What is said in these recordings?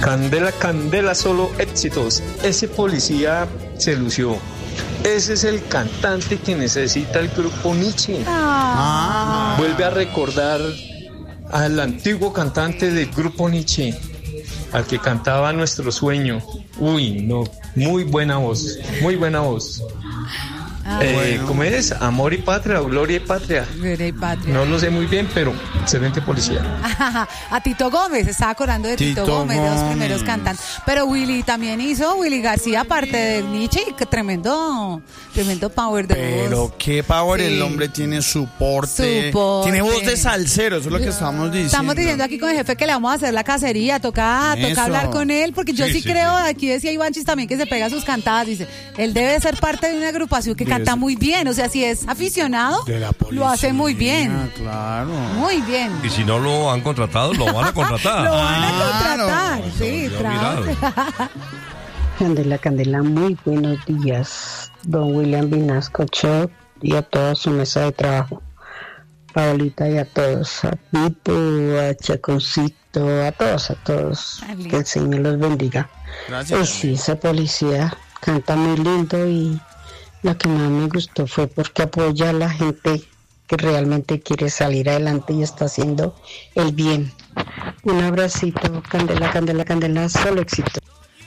Candela, candela, solo éxitos. Ese policía se lució. Ese es el cantante que necesita el grupo Nietzsche. Vuelve a recordar al antiguo cantante del grupo Nietzsche, al que cantaba Nuestro Sueño. Uy, no, muy buena voz, muy buena voz. Bueno. ¿Cómo es? ¿Amor y patria o gloria y patria? Gloria y patria. No lo sé muy bien, pero excelente policía. A Tito Gómez, estaba acordando de Tito Gómez, de los primeros cantantes. Pero Willy también hizo, Willy García, aparte de Nietzsche, que tremendo power de voz. Pero qué power, Sí. el hombre tiene su porte. Tiene voz de salsero, eso es lo que estamos diciendo. Estamos diciendo aquí con el jefe que le vamos a hacer la cacería, toca Eso. hablar con él, porque yo sí Sí, creo, aquí decía Ivanchis también que se pega sus cantadas, dice, él debe ser parte de una agrupación que canta muy bien, o sea, si es aficionado, De la policía. lo hace muy bien, Claro. muy bien. Y si no lo han contratado, lo van a contratar. Lo van a contratar, sí, se había olvidado. Candela, Candela, muy buenos días, don William Vinasco Show y a toda su mesa de trabajo. Paolita y a todos, a Pipo, a Chaconcito, a todos, Dale. que el Señor los bendiga. Gracias. Pues sí, ese policía canta muy lindo y lo que más me gustó fue porque apoya a la gente que realmente quiere salir adelante y está haciendo el bien. Un abracito, Candela, Candela, Candela, solo éxito.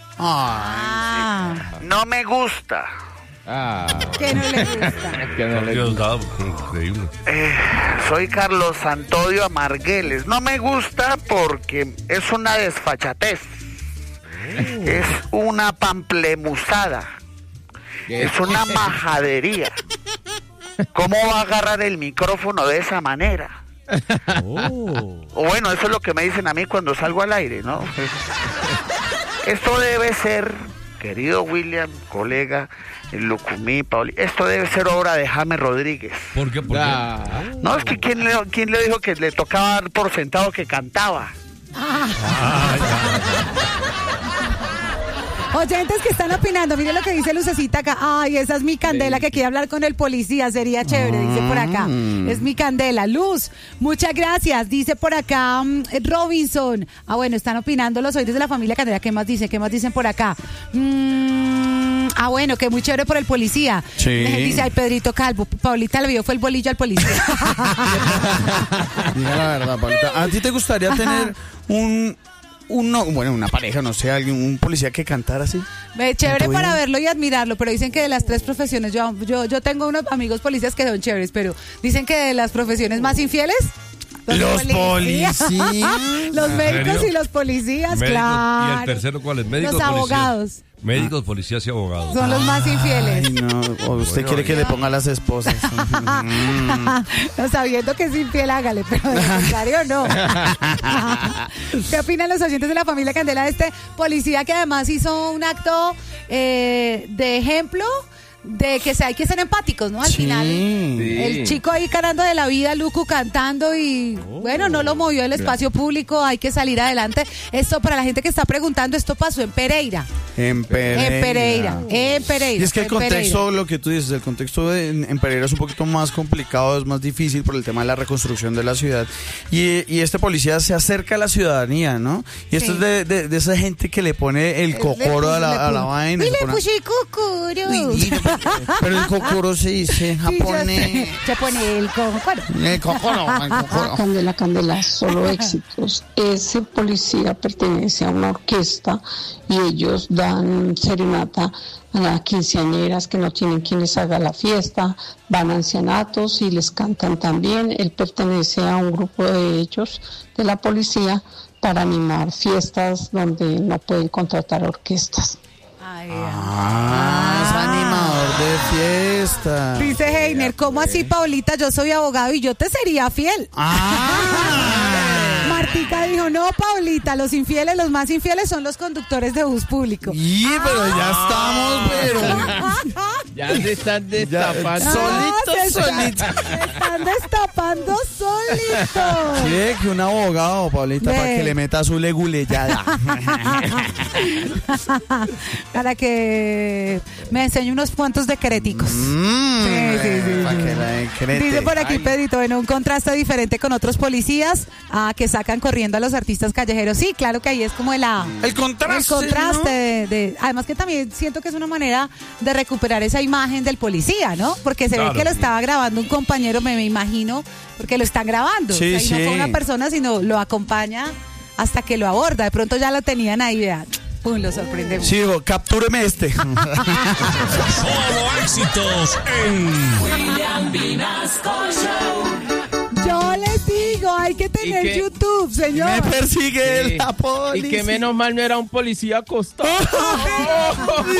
No me gusta. Que no le gusta. Por Dios, dado, increíble. Soy Carlos Antonio Amargueles. No me gusta porque es una desfachatez. Es una pamplemuzada. Es una majadería. ¿Cómo va a agarrar el micrófono de esa manera? O bueno, eso es lo que me dicen a mí cuando salgo al aire, ¿no? Esto debe ser, querido William, colega, Lucumí, Pauli, esto debe ser obra de James Rodríguez. ¿Por qué? ¿Por qué? No, es que ¿quién le dijo que le tocaba dar por sentado que cantaba? Oyentes que están opinando, miren lo que dice Lucecita acá. Ay, esa es mi Candela que quiere hablar con el policía, sería chévere, dice por acá. Es mi Candela. Luz, muchas gracias, dice por acá Robinson. Bueno, están opinando los oyentes de la familia Candela. ¿Qué más dicen? ¿Qué más dicen por acá? Bueno, que muy chévere por el policía. Sí. Dice, ay, Pedrito Calvo, Paulita le vio fue el bolillo al policía. Diga la verdad, Paulita. ¿A ti te gustaría tener una pareja, no sé, un policía que cantara así? Chévere ¿En tu para vida? verlo y admirarlo, pero dicen que de las tres profesiones, yo tengo unos amigos policías que son chéveres, pero dicen que de las profesiones más infieles, Los policías. los ¿En médicos serio? y los policías, Médicos, claro. ¿y el tercero cuál es? Médicos, Los policías. abogados. Médicos, policías y abogados. Son los más infieles. Ay, no. O usted quiere que le ponga a las esposas. No, sabiendo que es infiel, hágale, pero de lo contrario no. ¿Qué opinan los oyentes de la familia Candela de este policía que además hizo un acto de ejemplo de que hay que ser empáticos, ¿no? Al final, el chico ahí carando de la vida, Lucu cantando y bueno, no lo movió del espacio público, hay que salir adelante. Esto para la gente que está preguntando, esto pasó en Pereira. En Pereira. Y es que el contexto, lo que tú dices, el contexto en Pereira es un poquito más complicado, es más difícil por el tema de la reconstrucción de la ciudad. Y este policía se acerca a la ciudadanía, ¿no? Y esto Sí. es de esa gente que le pone el cocoro a la vaina. Y se le pone- puse cocoro. Uy, pero el cocoro se dice en Sí, yo japonés. sé. Se pone el cocoro. El cocoro. Candela, Candela, solo éxitos. Ese policía pertenece a una orquesta y ellos dan serenata a las quinceañeras que no tienen quien les haga la fiesta, van a ancianatos y les cantan también. Él pertenece a un grupo de ellos, de la policía, para animar fiestas donde no pueden contratar orquestas. Es animador de fiesta. Dice Heiner, ¿cómo así, Paulita? Yo soy abogado y yo te sería fiel. Martica dijo, no, Paulita, los infieles, los más infieles son los conductores de bus público. Y pero ya estamos, pero Ya se están destapando. solito. Se están destapando solitos. Quiere que un abogado, Paulita, Ve. para que le meta su leguleyada. Para que Me enseño unos cuantos decreticos. Dice por aquí Pedrito, bueno, un contraste diferente con otros policías que sacan corriendo a los artistas callejeros. Sí, claro que ahí es como el contraste, ¿no? Además que también siento que es una manera de recuperar esa imagen del policía, ¿no? Porque se ve que lo estaba grabando un compañero, me imagino, porque lo están grabando. Sí, o sea, y no fue una persona, sino lo acompaña hasta que lo aborda. De pronto ya lo tenían ahí, vean. Pum, lo sorprendemos. Sí, captúreme este. Solo éxitos en William Vinasco Show. Yo les digo, hay que tener YouTube, señor. Me persigue la policía. Y que menos mal no era un policía acostado.